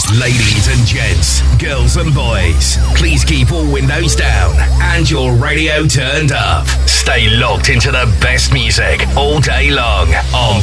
Ladies and gents, girls and boys, please keep all windows down and your radio turned up. Stay locked into the best music all day long on